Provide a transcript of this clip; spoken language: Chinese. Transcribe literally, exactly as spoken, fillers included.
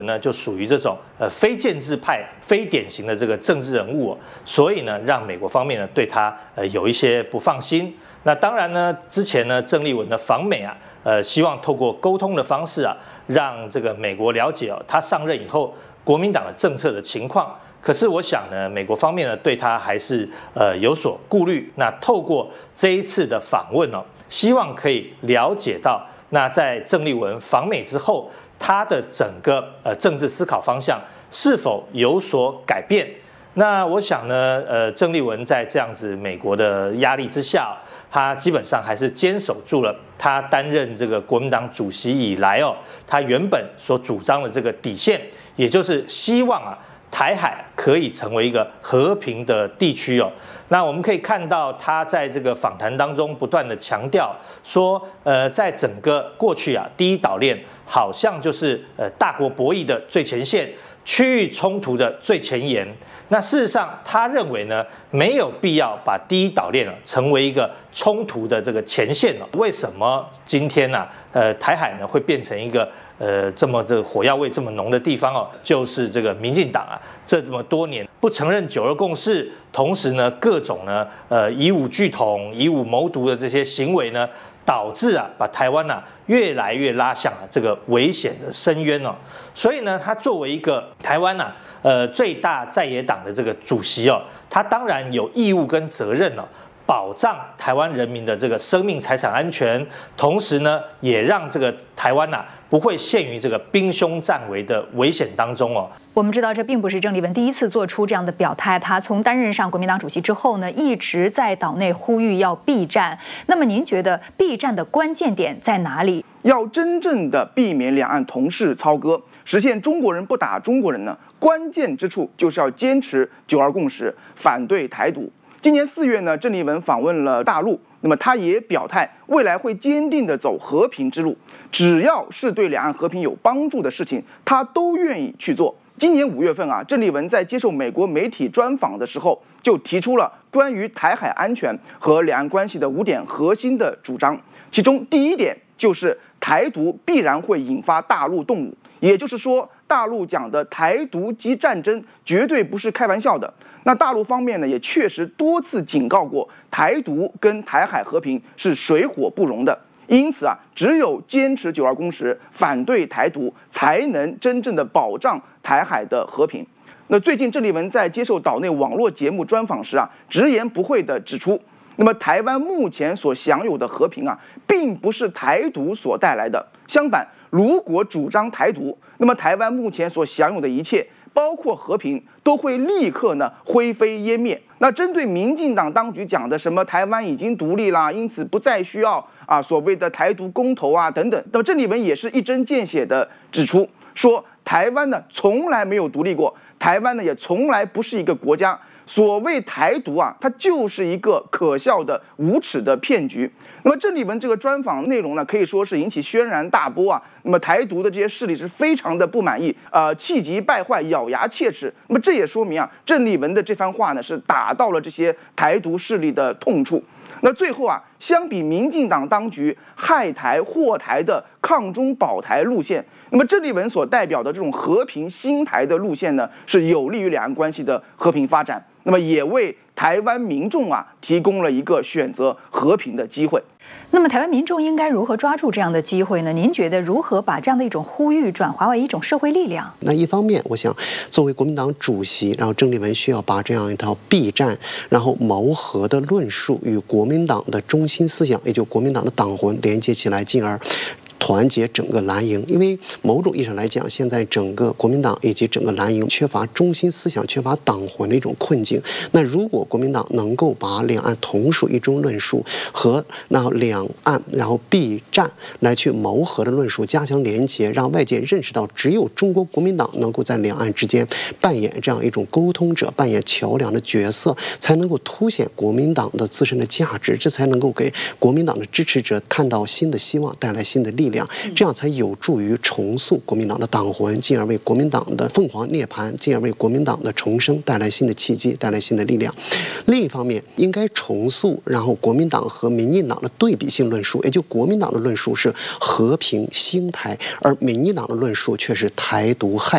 呢就属于这种呃非建制派、非典型的这个政治人物、哦，所以呢让美国方面呢对他呃有一些不放心。那当然呢，之前呢郑丽文的访美啊，呃希望透过沟通的方式啊，让这个美国了解哦，他上任以后国民党的政策的情况。可是我想呢，美国方面呢对他还是呃有所顾虑。那透过这一次的访问哦，希望可以了解到，那在郑丽文访美之后，他的整个呃政治思考方向是否有所改变？那我想呢，呃，郑丽文在这样子美国的压力之下，他基本上还是坚守住了他担任这个国民党主席以来哦，他原本所主张的这个底线，也就是希望啊。台海可以成为一个和平的地区哦。那我们可以看到，他在这个访谈当中不断的强调说，呃，在整个过去啊，第一岛链好像就是呃大国博弈的最前线，区域冲突的最前沿。那事实上，他认为呢，没有必要把第一岛链啊成为一个冲突的这个前线哦。为什么今天呢、啊，呃，台海呢会变成一个呃这么这个火药味这么浓的地方哦？就是这个民进党啊，这么多年不承认九二共识，同时呢，各种呢呃以武拒统、以武谋独的这些行为呢，导致啊把台湾啊越来越拉向啊这个危险的深渊哦。所以呢，他作为一个台湾啊呃最大在野党的这个主席哦，他当然有义务跟责任哦。保障台湾人民的这个生命财产安全，同时呢，也让这个台湾呐、啊、不会陷于这个兵凶战危的危险当中哦。 我们知道，这并不是郑丽文第一次做出这样的表态。他从担任上国民党主席之后呢，一直在岛内呼吁要避战。那么，您觉得避战的关键点在哪里？ 要真正的避免两岸同室操戈，实现中国人不打中国人呢，关键之处就是要坚持九二共识，反对台独。今年四月呢，郑丽文访问了大陆，那么他也表态，未来会坚定地走和平之路，只要是对两岸和平有帮助的事情，他都愿意去做。今年五月份啊，郑丽文在接受美国媒体专访的时候，就提出了关于台海安全和两岸关系的五点核心的主张，其中第一点就是台独必然会引发大陆动武，也就是说，大陆讲的台独即战争绝对不是开玩笑的。那大陆方面呢，也确实多次警告过，台独跟台海和平是水火不容的。因此啊，只有坚持九二共识，反对台独，才能真正的保障台海的和平。那最近郑丽文在接受岛内网络节目专访时啊，直言不讳地指出，那么台湾目前所享有的和平啊，并不是台独所带来的。相反，如果主张台独，那么台湾目前所享有的一切，包括和平，都会立刻呢灰飞烟灭。那针对民进党当局讲的什么台湾已经独立啦，因此不再需要啊所谓的台独公投啊等等，那么郑丽文也是一针见血的指出，说台湾呢从来没有独立过，台湾呢也从来不是一个国家。所谓台独啊，它就是一个可笑的、无耻的骗局。那么郑丽文这个专访内容呢，可以说是引起轩然大波啊。那么台独的这些势力是非常的不满意，呃，气急败坏，咬牙切齿。那么这也说明啊，郑丽文的这番话呢，是打到了这些台独势力的痛处。那最后啊，相比民进党当局害台祸台的抗中保台路线，那么郑丽文所代表的这种和平兴台的路线呢，是有利于两岸关系的和平发展。那么也为台湾民众啊提供了一个选择和平的机会。 那么台湾民众应该如何抓住这样的机会呢？您觉得如何把这样的一种呼吁转化为一种社会力量？ 那一方面，我想作为国民党主席，然后郑丽文需要把这样一套避战，然后谋和的论述与国民党的中心思想，也就国民党的党魂连接起来，进而团结整个蓝营。因为某种意义上来讲，现在整个国民党以及整个蓝营缺乏中心思想、缺乏党魂的一种困境。那如果国民党能够把两岸同属一中论述和那两岸然后避战来去谋和的论述加强连结，让外界认识到只有中国国民党能够在两岸之间扮演这样一种沟通者、扮演桥梁的角色，才能够凸显国民党的自身的价值，这才能够给国民党的支持者看到新的希望，带来新的力量，这样才有助于重塑国民党的党魂，进而为国民党的凤凰涅槃，进而为国民党的重生带来新的契机，带来新的力量。另一方面，应该重塑然后国民党和民进党的对比性论述，也就国民党的论述是和平兴台，而民进党的论述却是台独害